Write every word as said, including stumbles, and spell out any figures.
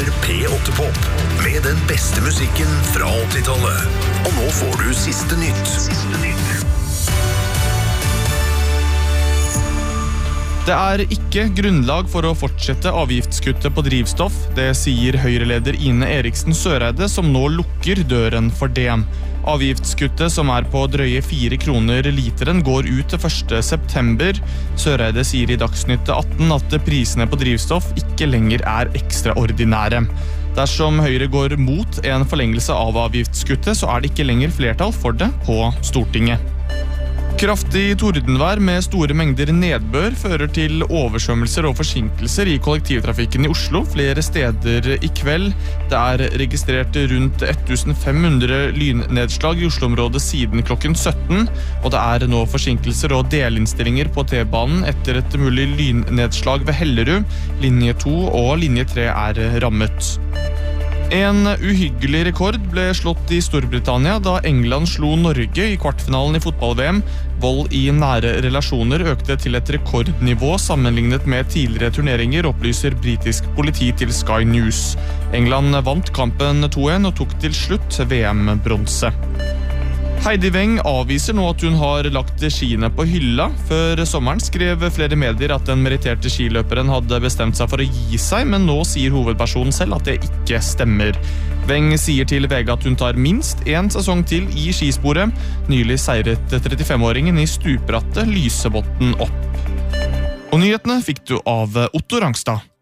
hører P åtte Pop med den beste musikken fra åttitallet. Og nå får du siste nytt. Siste nytt. Det er ikke grunnlag for å fortsette avgiftskuttet på drivstoff. Det sier Høyre-leder Ine Eriksen Søreide, som nå lukker døren for det. Avgiftskuttet, som er på drøye fire kroner literen, går ut til første september. Søreide sier i Dagsnytt atten at prisene på drivstoff ikke lenger er ekstraordinære. Dersom Høyre går mot en forlengelse av avgiftskuttet, så er det ikke lenger flertall for det på Stortinget. Kraftig tordenvær med store mengder nedbør fører til oversvømmelser og forsinkelser i kollektivtrafikken i Oslo flere steder i kveld. Det er registrert rundt femten hundre lynnedslag i Oslo-området siden klokken sytten, og det er nå forsinkelser og delinnstillinger på T-banen etter et mulig lynnedslag ved Hellerud. Linje to og linje tre er rammet. En uhyggelig rekord ble slått i Storbritannia da England slo Norge i kvartfinalen i fotball-V M. Vold i nære relasjoner økte til et rekordnivå sammenlignet med tidligere turneringer, opplyser britisk politi til Sky News. England vant kampen to en og tok til slutt V M-bronse. Heidi Weng avviser nå at hun har lagt skiene på hylla. Før sommeren skrev flere medier at den meritterte skiløperen hadde bestemt seg for å gi seg, men nå sier hovedpersonen selv at det ikke stemmer. Weng sier til V G at hun tar minst en sesong til i skisporet. Nylig seiret trettifem-åringen i stuprattet Lysebotn opp. Og nyhetene fikk du av Otto Rangstad.